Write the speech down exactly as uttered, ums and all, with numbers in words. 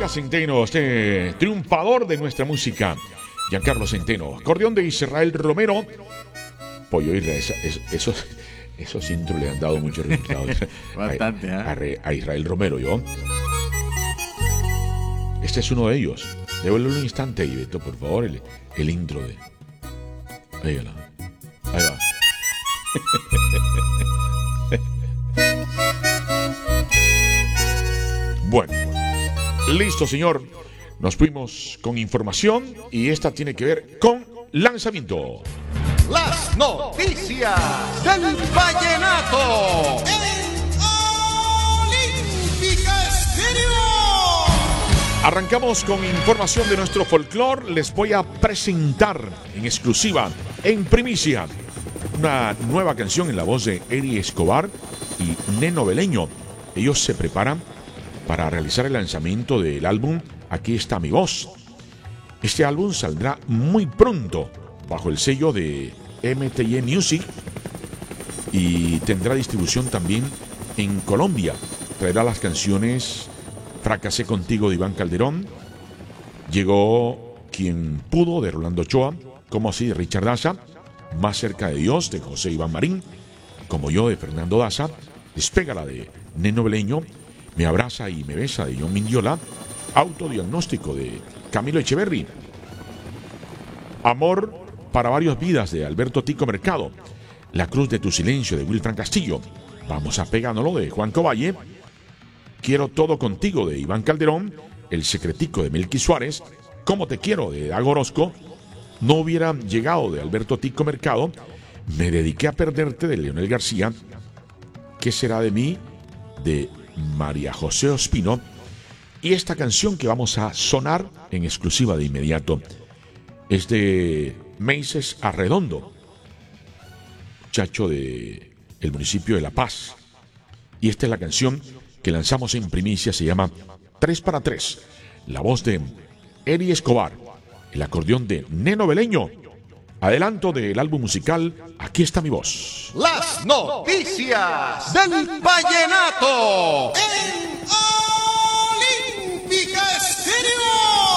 Giancarlo Centeno, este triunfador de nuestra música. Giancarlo Centeno, acordeón de Israel Romero. Pollo Israel, eso, eso, esos intros le han dado muchos resultados. Bastante, a, ¿eh? a, a Israel Romero, yo. Este es uno de ellos. Déjale un instante ahí, Beto, por favor, el, el intro de. Ahí va. Ahí va. Bueno, listo, señor. Nos fuimos con información y esta tiene que ver con lanzamiento. Las noticias del vallenato. Olímpica Estéreo. Arrancamos con información de nuestro folclore. Les voy a presentar en exclusiva, en primicia, una nueva canción en la voz de Eri Escobar y Neno Beleño. Ellos se preparan para realizar el lanzamiento del álbum Aquí está mi voz. Este álbum saldrá muy pronto bajo el sello de M T Y Music y tendrá distribución también en Colombia. Traerá las canciones Fracasé contigo de Iván Calderón, Llegó quien pudo de Rolando Ochoa, Como así de Richard Daza, Más cerca de Dios de José Iván Marín, Como yo de Fernando Daza, Despégala de Neno Beleño, Me abraza y me besa de John Mindiola, Autodiagnóstico de Camilo Echeverry, Amor para varias vidas de Alberto Tico Mercado, La cruz de tu silencio de Wilfran Castillo, Vamos a pegándolo de Juan Coballe, Quiero todo contigo de Iván Calderón, El secretico de Melqui Suárez, Cómo te quiero de Dago Orozco, No hubiera llegado de Alberto Tico Mercado, Me dediqué a perderte de Leonel García, ¿Qué será de mí? De María José Ospino, y esta canción que vamos a sonar en exclusiva de inmediato es de Meises Arredondo, muchacho de el municipio de La Paz, y esta es la canción que lanzamos en primicia, se llama tres para tres, la voz de Eri Escobar, el acordeón de Neno Beleño, adelanto del álbum musical Aquí está mi voz. Las noticias del vallenato.